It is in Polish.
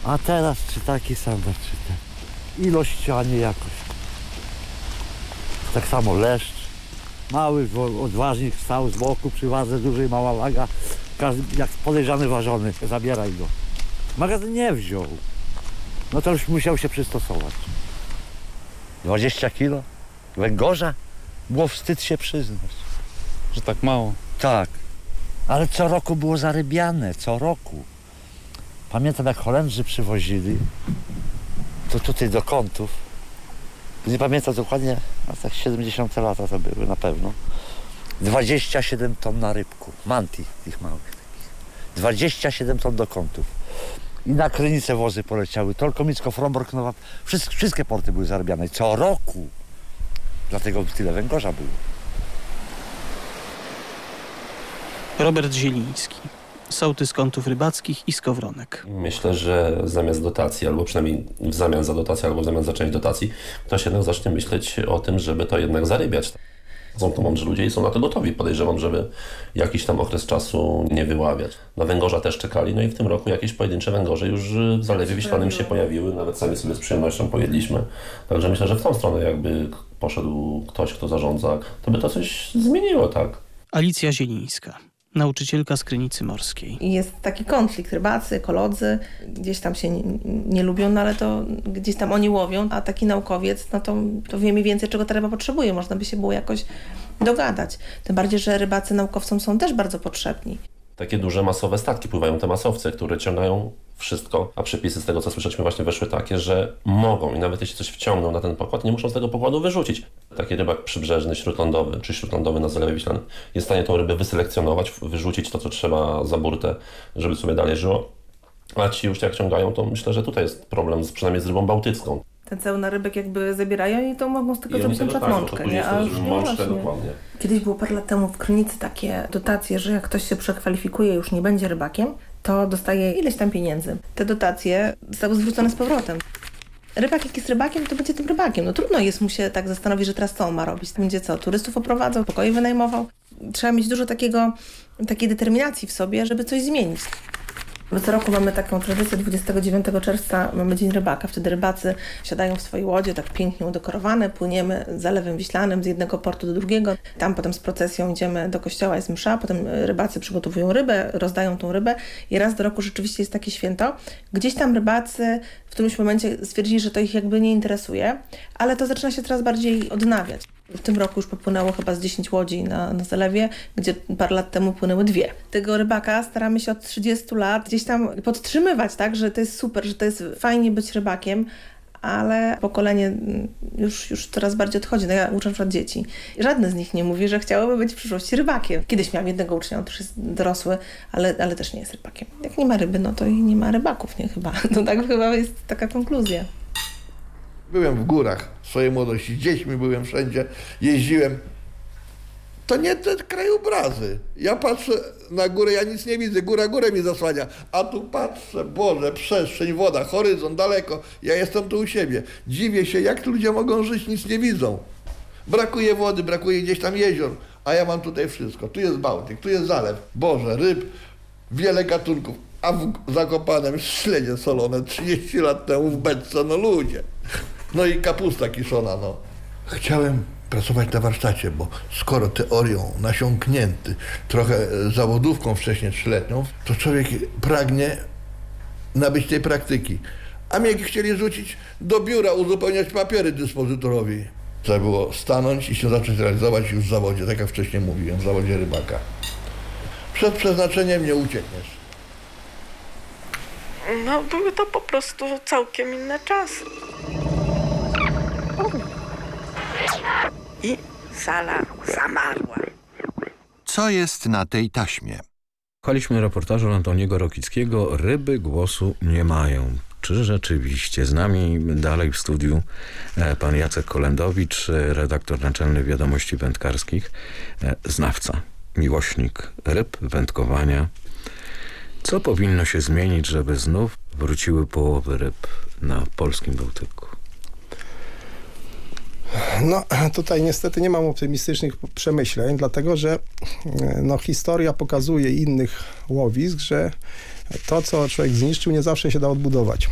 A teraz czy taki standard, czy ten. Ilość, a nie jakość. Tak samo leszcz. Mały odważnik stał z boku przy wadze dużej, mała waga. Każdy jak podejrzany ważony, zabieraj go. Magazyn nie wziął. No to już musiał się przystosować. 20 kilo węgorza? Było wstyd się przyznać. Że tak mało? Tak. Ale co roku było zarybiane, co roku. Pamiętam, jak Holendrzy przywozili, to tutaj do Kątów, nie pamiętam dokładnie, a tak 70 lata to były na pewno, 27 ton na rybku, manti tych małych takich. 27 ton do Kątów. I na Krynicę wozy poleciały, Tolkomicko, Frombork, Nowa, wszystkie porty były zarabiane, co roku. Dlatego tyle węgorza było. Robert Zieliński, sołtys Kątów Rybackich i Skowronek. Myślę, że zamiast dotacji, albo przynajmniej w zamian za dotację, albo w zamian za część dotacji, ktoś jednak zacznie myśleć o tym, żeby to jednak zarybiać. Są to mądrzy ludzie i są na to gotowi. Podejrzewam, żeby jakiś tam okres czasu nie wyławiać. Na węgorza też czekali, no i w tym roku jakieś pojedyncze węgorze już w Zalewie Wiślanym się pojawiły, nawet sami sobie z przyjemnością pojedliśmy. Także myślę, że w tą stronę jakby poszedł ktoś, kto zarządza, to by to coś zmieniło, tak? Alicja Zielińska, nauczycielka z Krynicy Morskiej. Jest taki konflikt, rybacy, ekolodzy, gdzieś tam się nie lubią, no ale to gdzieś tam oni łowią, a taki naukowiec, no to wie mniej więcej, czego ta ryba potrzebuje, można by się było jakoś dogadać. Tym bardziej, że rybacy naukowcom są też bardzo potrzebni. Takie duże, masowe statki pływają te masowce, które ciągają wszystko, a przepisy z tego, co słyszeliśmy, właśnie weszły takie, że mogą i nawet jeśli coś wciągną na ten pokład, nie muszą z tego pokładu wyrzucić. Taki rybak przybrzeżny, śródlądowy czy śródlądowy na Zalewie Wiślanym jest w stanie tą rybę wyselekcjonować, wyrzucić to, co trzeba za burtę, żeby sobie dalej żyło. A ci już jak ciągają, to myślę, że tutaj jest problem, przynajmniej z rybą bałtycką. Ten cały narybek jakby zabierają i to mogą z tego zrobić na przykład mączkę, nie? A już mączkę, dokładnie. Kiedyś było parę lat temu w Krynicy takie dotacje, że jak ktoś się przekwalifikuje i już nie będzie rybakiem, to dostaje ileś tam pieniędzy. Te dotacje zostały zwrócone z powrotem. Rybak jak jest rybakiem, to będzie tym rybakiem. No trudno jest mu się tak zastanowić, że teraz co on ma robić. Będzie co? Turystów oprowadzał, pokoje wynajmował. Trzeba mieć dużo takiej determinacji w sobie, żeby coś zmienić. Co roku mamy taką tradycję, 29 czerwca mamy Dzień Rybaka. Wtedy rybacy siadają w swojej łodzie, tak pięknie udekorowane, płyniemy Zalewem Wiślanym z jednego portu do drugiego. Tam potem z procesją idziemy do kościoła, jest msza, potem rybacy przygotowują rybę, rozdają tą rybę i raz do roku rzeczywiście jest takie święto. Gdzieś tam rybacy w którymś momencie stwierdzili, że to ich jakby nie interesuje, ale to zaczyna się coraz bardziej odnawiać. W tym roku już popłynęło chyba z 10 łodzi na Zalewie, gdzie parę lat temu płynęły 2. Tego rybaka staramy się od 30 lat gdzieś tam podtrzymywać, tak, że to jest super, że to jest fajnie być rybakiem, ale pokolenie już coraz bardziej odchodzi. No ja uczę na przykład dzieci. Żadne z nich nie mówi, że chciałoby być w przyszłości rybakiem. Kiedyś miałam jednego ucznia, on już jest dorosły, ale też nie jest rybakiem. Jak nie ma ryby, no to i nie ma rybaków, nie chyba. No tak chyba jest taka konkluzja. Byłem w górach w swojej młodości, z dziećmi byłem wszędzie, jeździłem. To nie te krajobrazy. Ja patrzę na górę, ja nic nie widzę, góra górę mi zasłania, a tu patrzę, Boże, przestrzeń, woda, horyzont, daleko. Ja jestem tu u siebie. Dziwię się, jak ludzie mogą żyć, nic nie widzą. Brakuje wody, brakuje gdzieś tam jezior, a ja mam tutaj wszystko. Tu jest Bałtyk, tu jest zalew. Boże, ryb, wiele gatunków. A w Zakopanem śledzie solone 30 lat temu w beczce, no ludzie. No i kapusta kiszona, no. Chciałem pracować na warsztacie, bo skoro teorią nasiąknięty, trochę zawodówką wcześniej 3-letnią, to człowiek pragnie nabyć tej praktyki. A mnie chcieli rzucić do biura, uzupełniać papiery dyspozytorowi. Trzeba było stanąć i się zacząć realizować już w zawodzie, tak jak wcześniej mówiłem, w zawodzie rybaka. Przed przeznaczeniem nie uciekniesz. No, były to po prostu całkiem inne czasy. I sala zamarła. Co jest na tej taśmie? Słuchaliśmy reportażu Antoniego Rokickiego. Ryby głosu nie mają. Czy rzeczywiście? Z nami dalej w studiu pan Jacek Kolendowicz, redaktor naczelny Wiadomości Wędkarskich, znawca, miłośnik ryb, wędkowania. Co powinno się zmienić, żeby znów wróciły połowy ryb na polskim Bałtyku? No tutaj niestety nie mam optymistycznych przemyśleń, dlatego że historia pokazuje innych łowisk, że to, co człowiek zniszczył, nie zawsze się da odbudować.